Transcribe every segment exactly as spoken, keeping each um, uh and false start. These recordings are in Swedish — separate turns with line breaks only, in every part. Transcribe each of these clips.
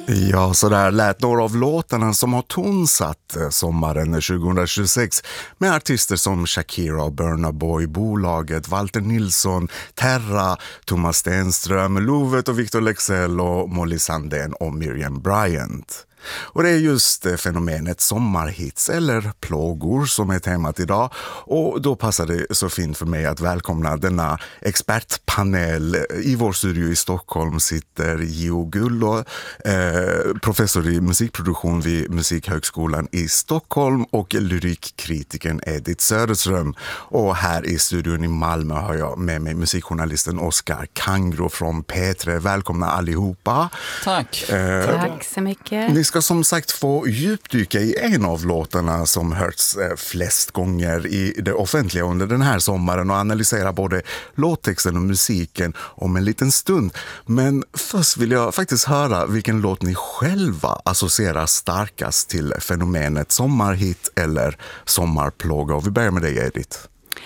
Ja, så där lät några av låtarna som har tonsatt sommaren tjugohundratjugosex med artister som Shakira och Burna Boy, Bolaget, Walter Nilsson, Terra, Thomas Stenström, Lovet och Victor Lexell och Molly Sandén och Miriam Bryant. Och det är just fenomenet sommarhits eller plågor som är temat idag, och då passar det så fint för mig att välkomna denna expertpanel. I vår studio i Stockholm sitter Gio Gullo, eh, professor i musikproduktion vid Musikhögskolan i Stockholm, och lyrikkritikern Edith Söderström. Och här i studion i Malmö har jag med mig musikjournalisten Oskar Kangro från P tre. Välkomna allihopa.
Tack.
Eh,
Tack så mycket.
Ni ska som sagt få djupdyka i en av låtarna som hörts flest gånger i det offentliga under den här sommaren och analysera både låttexten och musiken om en liten stund. Men först vill jag faktiskt höra vilken låt ni själva associerar starkast till fenomenet sommarhit eller sommarplåga. Och vi börjar med dig, Edith.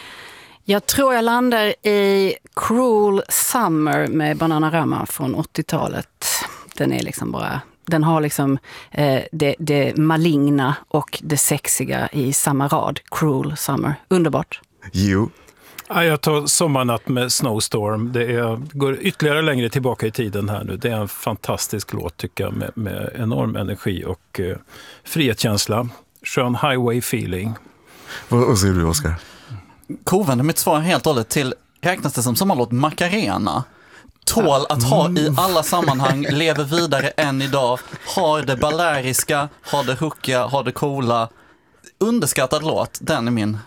Jag tror jag landar i Cruel Summer med Bananarama från åttiotalet. Den är liksom bara... Den har liksom eh, det, det maligna och det sexiga i samma rad. Cruel Summer. Underbart.
Jo.
Ja, jag tar Sommarnatt med Snowstorm. Det är, går ytterligare längre tillbaka i tiden här nu. Det är en fantastisk låt tycker jag med, med enorm energi och eh, frihetskänsla. Skön highway feeling.
Vad, vad säger du, Oskar?
Kovänder mitt svar helt och hållet till, räknas det som sommarlåt Macarena? Tål att ha i alla sammanhang, lever vidare än idag, har det baleariska, har det hookiga, har det coola. Underskattad låt, den är min.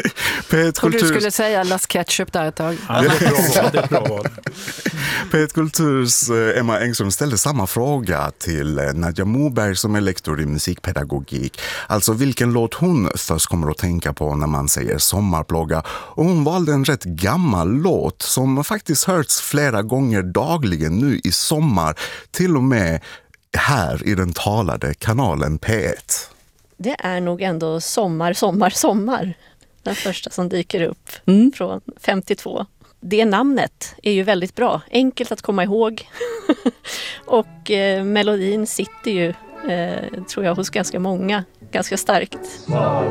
P ett Kultur... Du skulle säga Las Ketchup där ett tag.
Ja, det är bra val, det är bra val.
P ett Kulturs Emma Engström ställde samma fråga till Nadja Moberg som är lektor i musikpedagogik. Alltså vilken låt hon först kommer att tänka på när man säger sommarplåga. Och hon valde en rätt gammal låt som faktiskt hörts flera gånger dagligen nu i sommar. Till och med här i den talade kanalen P ett.
Det är nog ändå Sommar, sommar, sommar. Den första som dyker upp
mm.
från femtiotvå. Det namnet är ju väldigt bra. Enkelt att komma ihåg. Och eh, melodin sitter ju, eh, tror jag, hos ganska många. Ganska starkt.